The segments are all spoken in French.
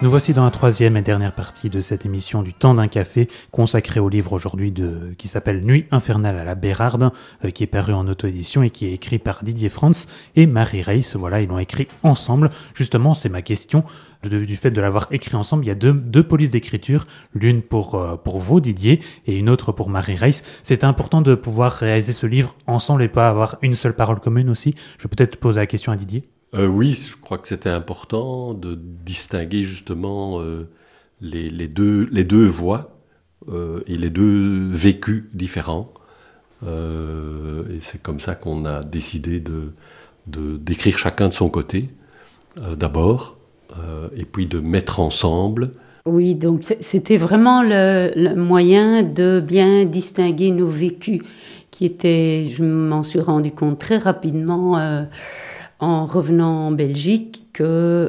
Nous voici dans la troisième et dernière partie de cette émission du Temps d'un café, consacrée au livre aujourd'hui qui s'appelle Nuit infernale à la Bérarde, qui est paru en auto-édition et qui est écrit par Didier Frantz et Marie Reiss. Voilà, ils l'ont écrit ensemble. Justement, c'est ma question du fait de l'avoir écrit ensemble. Il y a deux polices d'écriture, l'une pour vous, Didier, et une autre pour Marie Reiss. C'était important de pouvoir réaliser ce livre ensemble et pas avoir une seule parole commune aussi. Je vais peut-être poser la question à Didier. Oui, je crois que c'était important de distinguer justement les deux voix et les deux vécus différents. Et c'est comme ça qu'on a décidé d'écrire chacun de son côté, d'abord, et puis de mettre ensemble. Oui, donc c'était vraiment le moyen de bien distinguer nos vécus, qui étaient, je m'en suis rendu compte très rapidement en revenant en Belgique, que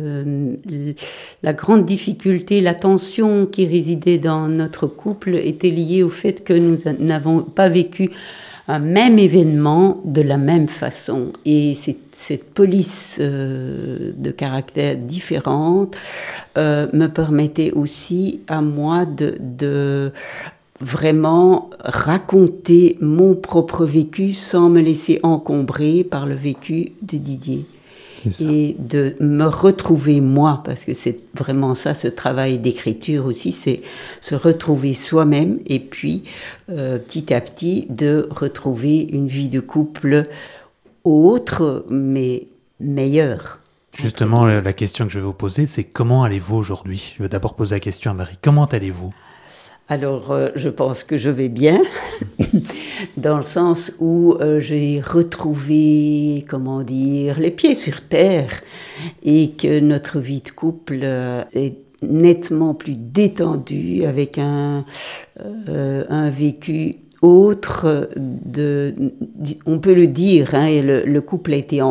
la grande difficulté, la tension qui résidait dans notre couple était liée au fait que nous n'avons pas vécu un même événement de la même façon. Et cette police de caractères différentes me permettait aussi à moi de vraiment raconter mon propre vécu sans me laisser encombrer par le vécu de Didier. Et de me retrouver moi, parce que c'est vraiment ça, ce travail d'écriture aussi, c'est se retrouver soi-même et puis petit à petit de retrouver une vie de couple autre mais meilleure. Justement, la question que je vais vous poser, c'est comment allez-vous aujourd'hui ? Je vais d'abord poser la question à Marie. Comment allez-vous ? Alors, je pense que je vais bien, dans le sens où j'ai retrouvé, les pieds sur terre, et que notre vie de couple est nettement plus détendue, avec un vécu autre, on peut le dire, hein, le couple a été